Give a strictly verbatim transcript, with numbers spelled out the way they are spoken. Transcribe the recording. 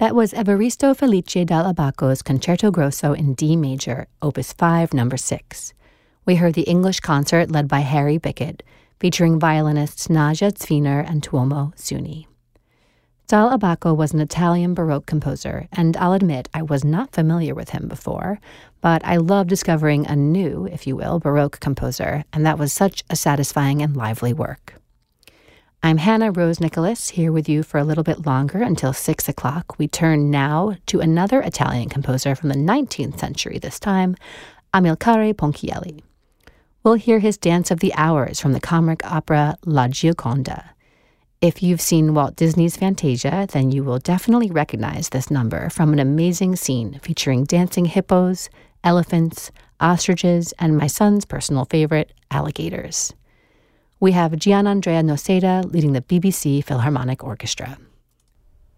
That was Evaristo Felice dal Abaco's Concerto Grosso in D major, Opus five, Number six. We heard the English concert led by Harry Bickett, featuring violinists Naja Zwiener and Tuomo Suni. Dal Abaco was an Italian Baroque composer, and I'll admit I was not familiar with him before, but I love discovering a new, if you will, Baroque composer, and that was such a satisfying and lively work. I'm Hannah Rose Nicholas, here with you for a little bit longer until six o'clock. We turn now to another Italian composer from the nineteenth century this time, Amilcare Ponchielli. We'll hear his Dance of the Hours from the comic opera La Gioconda. If you've seen Walt Disney's Fantasia, then you will definitely recognize this number from an amazing scene featuring dancing hippos, elephants, ostriches, and my son's personal favorite, alligators. We have Gianandrea Noseda leading the B B C Philharmonic Orchestra.